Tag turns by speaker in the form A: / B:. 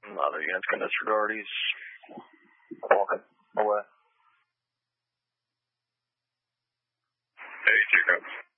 A: Other units can disregard. He's walking away.
B: Hey, 2 cops.